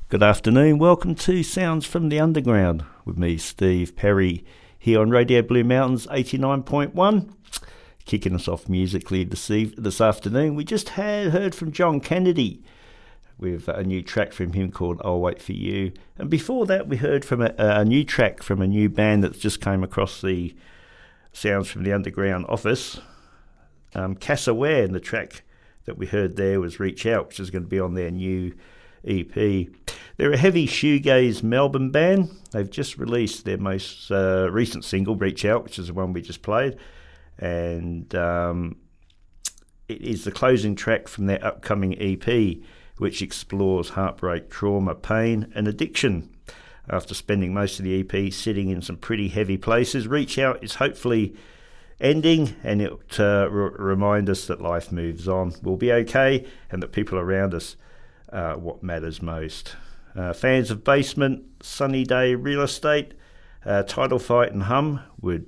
Good afternoon, welcome to Sounds from the Underground with me, Steve Perry, here on Radio Blue Mountains 89.1. Kicking us off musically this afternoon, we just heard from John Kennedy with a new track from him called I'll Wait For You. And before that, we heard from a new track from a new band that just came across the Sounds from the Underground office, Casa Ware, and the track that we heard there was Reach Out, which is going to be on their new EP. They're a heavy shoegaze Melbourne band. They've just released their most recent single, Reach Out, which is the one we just played, and it is the closing track from their upcoming EP, which explores heartbreak, trauma, pain and addiction. After spending most of the EP sitting in some pretty heavy places, Reach Out is hopefully ending, and it remind us that life moves on, we'll be okay, and that people around us what matters most. Fans of Basement, Sunny Day Real Estate, Title Fight and Hum would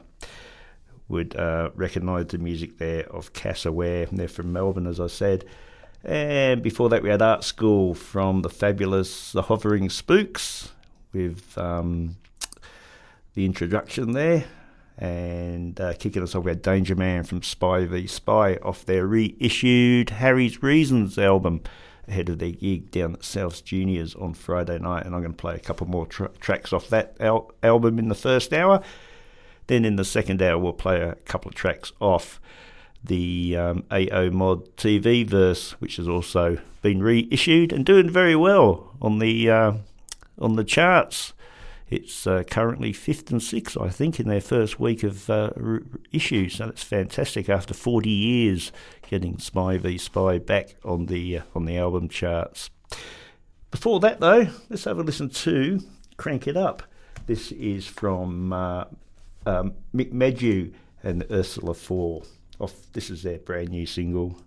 recognise the music there of Casa Ware. They're from Melbourne, as I said. And before that we had Art School from the fabulous The Hovering Spooks with the introduction there. And kicking us off, we had Danger Man from Spy v Spy off their reissued Harry's Reasons album, ahead of their gig down at South's Juniors on Friday night. And I'm going to play a couple more tracks off that album in the first hour. Then in the second hour we'll play a couple of tracks off the AO Mod TV verse, which has also been reissued and doing very well on the charts. It's currently 5th and 6th, I think, in their first week of issue, so that's fantastic after 40 years getting Spy v Spy back on the album charts. Before that, though, let's have a listen to Crank It Up. This is from Mick Medju and Ursula 4. This is their brand new single.